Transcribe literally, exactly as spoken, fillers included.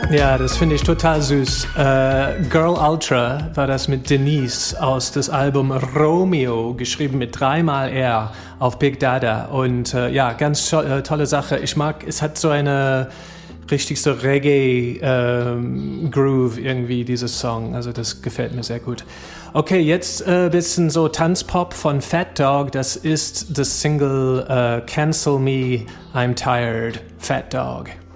Ja, das finde ich total süß. Äh, Girl Ultra war das mit Denise aus das Album Romeo, geschrieben mit dreimal R auf Big Dada. Und äh, ja, ganz to- äh, tolle Sache. Ich mag, es hat so eine richtig so Reggae-Groove ähm, irgendwie, dieses Song. Also das gefällt mir sehr gut. Okay, jetzt ein äh, bisschen so Tanzpop von Fat Dog. Das ist das Single äh, Cancel Me, I'm Tired, Fat Dog.